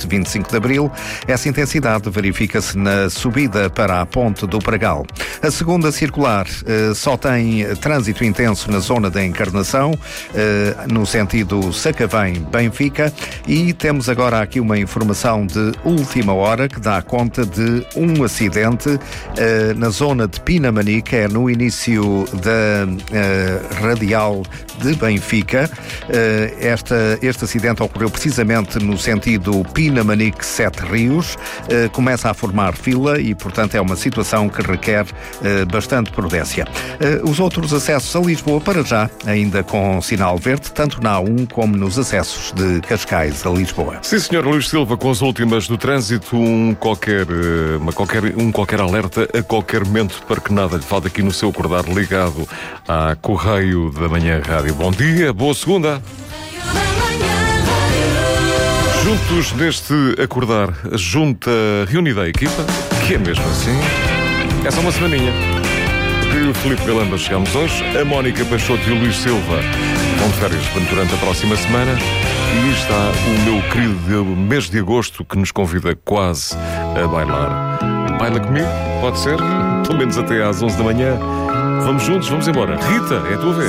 este 25 de Abril. Essa intensidade verifica-se na subida para a Ponte do Pragal. A segunda circular só tem trânsito intenso na zona da Encarnação, no sentido Sacavém-Benfica, e temos agora aqui uma informação de última hora que dá conta de um acidente na zona de Pinamanique, é no início da radial de Benfica. Este acidente ocorreu precisamente no sentido Pinamanique-Sete Rios. Começa a formar fila e, portanto, é uma situação que requer bastante prudência. Os outros acessos a Lisboa, para já, ainda com sinal verde, tanto na A1 como nos acessos de Cascais a Lisboa. Sim, Sr. Luís Silva, com as últimas do trânsito, um qualquer alerta a qualquer momento para que nada lhe falte aqui no seu acordar ligado à Correio da Manhã Rádio. Bom dia, boa segunda. Juntos neste acordar, junta reunida a equipa, que é mesmo assim, é só uma semaninha. Eu e o Filipe Galamba chegamos hoje, a Mónica Peixoto e o Luís Silva vão de férias durante a próxima semana, e está o meu querido mês de agosto que nos convida quase a bailar. Baila comigo? Pode ser? Pelo menos até às 11 da manhã. Vamos juntos, vamos embora. Rita, é a tua vez.